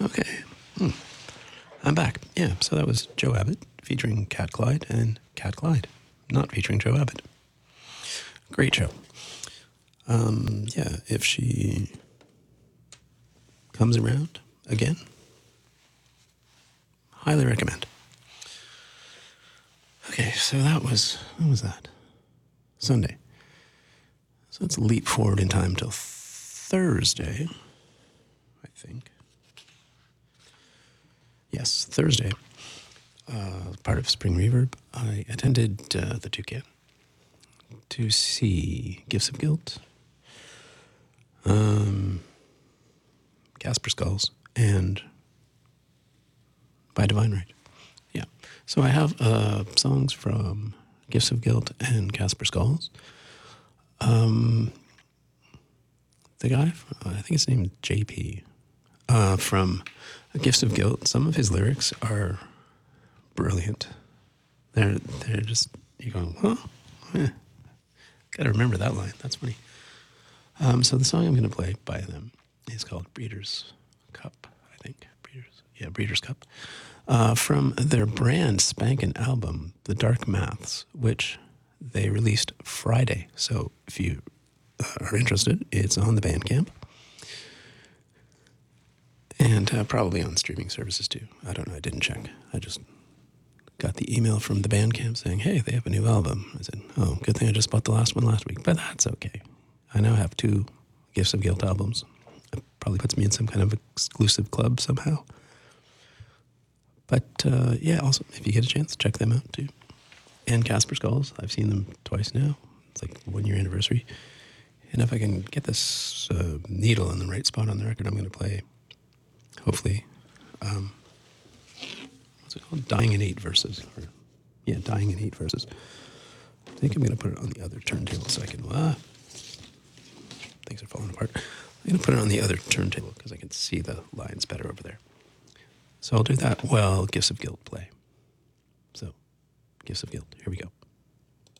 Okay. I'm back. Yeah, so that was Joe Abbott featuring Cat Clyde and Cat Clyde, not featuring Joe Abbott. Great show. Yeah, if she comes around again, highly recommend. Okay, so that was, when was that? Sunday. So let's leap forward in time till Thursday, I think. Yes, Thursday. Part of Spring Reverb, I attended the Toucan to see Gifts of Guilt, Casper Skulls, and By Divine Right. Yeah. So I have songs from Gifts of Guilt and Casper Skulls. The guy, I think his name is JP, from Gifts of Guilt, some of his lyrics are brilliant. They're just, you go, huh? Gotta remember that line. That's funny. So the song I'm going to play by them is called Breeders' Cup, I think. Breeders' Cup. From their brand spanking album, The Dark Maths, which they released Friday. So if you are interested, it's on the Bandcamp. And probably on streaming services too. I don't know, I didn't check. I just got the email from the Bandcamp saying, hey, they have a new album. I said, oh, good thing I just bought the last one last week. But that's okay. I now have 2 Gifts of Guilt albums. It probably puts me in some kind of exclusive club somehow. But yeah, also, if you get a chance, check them out too. And Casper Skulls, I've seen them twice now. It's like 1-year anniversary. And if I can get this needle in the right spot on the record, I'm going to play, hopefully, what's it called? Dying in 8 Verses. Dying in 8 Verses. I think I'm going to put it on the other turntable so I can, things are falling apart. I'm going to put it on the other turntable because I can see the lines better over there. So I'll do that while Gifts of Guilt play. So, Gifts of Guilt, here we go.